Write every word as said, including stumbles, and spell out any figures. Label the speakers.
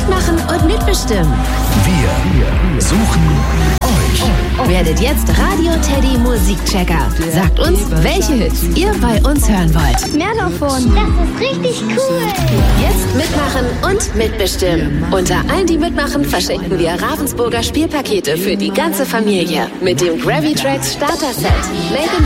Speaker 1: Mitmachen und mitbestimmen.
Speaker 2: Wir suchen euch.
Speaker 1: Werdet jetzt Radio Teddy Musikchecker. Sagt uns, welche Hits ihr bei uns hören wollt.
Speaker 3: Mehr davon.
Speaker 4: Das ist richtig cool.
Speaker 1: Jetzt mitmachen und mitbestimmen. Unter allen, die mitmachen, verschenken wir Ravensburger Spielpakete für die ganze Familie. Mit dem Gravitrax Starter Set. Made in